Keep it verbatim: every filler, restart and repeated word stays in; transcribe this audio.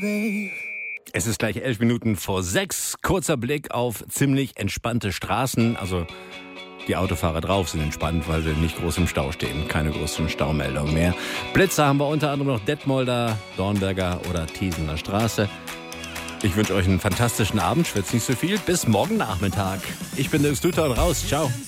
Es ist gleich elf Minuten vor sechs. Kurzer Blick auf ziemlich entspannte Straßen. Also die Autofahrer drauf sind entspannt, weil sie nicht groß im Stau stehen. Keine großen Staumeldungen mehr. Blitzer haben wir unter anderem noch Detmolder, Dornberger oder Thiesener Straße. Ich wünsche euch einen fantastischen Abend. Schwitzt nicht so viel. Bis morgen Nachmittag. Ich bin Dirk Stüter und raus. Ciao.